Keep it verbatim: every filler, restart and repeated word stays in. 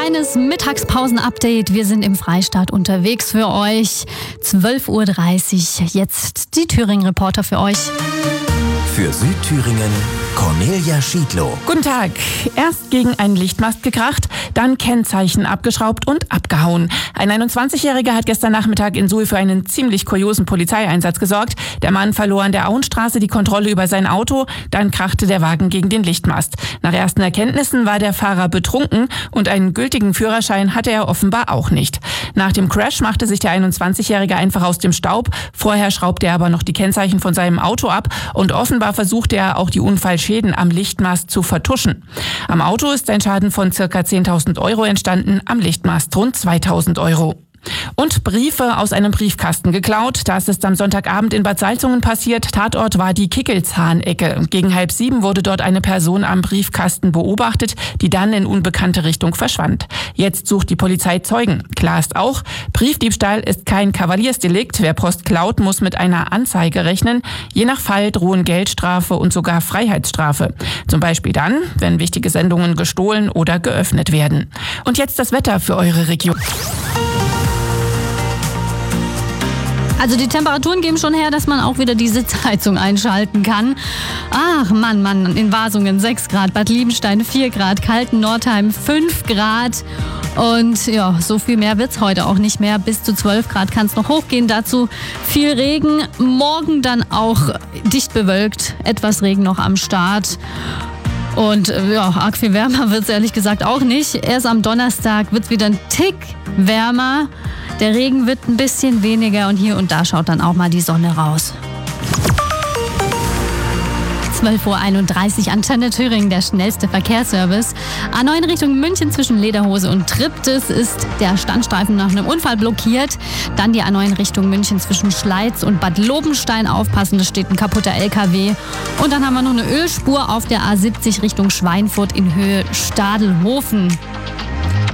kleines Mittagspausen-Update. Wir sind im Freistaat unterwegs für euch. zwölf Uhr dreißig. Jetzt die Thüringen-Reporter für euch. Für Südthüringen Cornelia Schiedlow. Guten Tag. Erst gegen einen Lichtmast gekracht, dann Kennzeichen abgeschraubt und abgehauen. Ein einundzwanzigjähriger hat gestern Nachmittag in Suhl für einen ziemlich kuriosen Polizeieinsatz gesorgt. Der Mann verlor an der Auenstraße die Kontrolle über sein Auto, dann krachte der Wagen gegen den Lichtmast. Nach ersten Erkenntnissen war der Fahrer betrunken und einen gültigen Führerschein hatte er offenbar auch nicht. Nach dem Crash machte sich der einundzwanzigjährige einfach aus dem Staub. Vorher schraubte er aber noch die Kennzeichen von seinem Auto ab und offenbar versuchte er auch die Unfallschäden am Lichtmast zu vertuschen. Am Auto ist ein Schaden von ca. zehntausend Euro entstanden, am Lichtmast rund zweitausend Euro. Und Briefe aus einem Briefkasten geklaut. Das ist am Sonntagabend in Bad Salzungen passiert. Tatort war die Kickelshahnecke. Gegen halb sieben wurde dort eine Person am Briefkasten beobachtet, die dann in unbekannte Richtung verschwand. Jetzt sucht die Polizei Zeugen. Klar ist auch, Briefdiebstahl ist kein Kavaliersdelikt. Wer Post klaut, muss mit einer Anzeige rechnen. Je nach Fall drohen Geldstrafe und sogar Freiheitsstrafe. Zum Beispiel dann, wenn wichtige Sendungen gestohlen oder geöffnet werden. Und jetzt das Wetter für eure Region. Also die Temperaturen geben schon her, dass man auch wieder die Sitzheizung einschalten kann. Ach Mann, Mann, in Wasungen sechs Grad, Bad Liebenstein vier Grad, Kalten-Nordheim fünf Grad. Und ja, so viel mehr wird's heute auch nicht mehr. Bis zu zwölf Grad kann es noch hochgehen. Dazu viel Regen. Morgen dann auch dicht bewölkt. Etwas Regen noch am Start. Und ja, arg viel wärmer wird's ehrlich gesagt auch nicht. Erst am Donnerstag wird's wieder ein Tick wärmer. Der Regen wird ein bisschen weniger und hier und da schaut dann auch mal die Sonne raus. zwölf Uhr einunddreißig, Antenne Thüringen, der schnellste Verkehrsservice. A neun Richtung München zwischen Lederhose und Triptis ist der Standstreifen nach einem Unfall blockiert. Dann die A neun Richtung München zwischen Schleiz und Bad Lobenstein. Aufpassen, es steht ein kaputter L K W. Und dann haben wir noch eine Ölspur auf der A siebzig Richtung Schweinfurt in Höhe Stadelhofen.